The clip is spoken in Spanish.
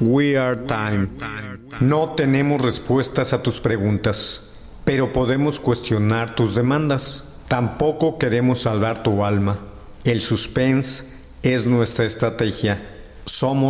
We Are Time. No tenemos respuestas a tus preguntas, pero podemos cuestionar tus demandas. Tampoco queremos salvar tu alma. El suspense es nuestra estrategia. Somos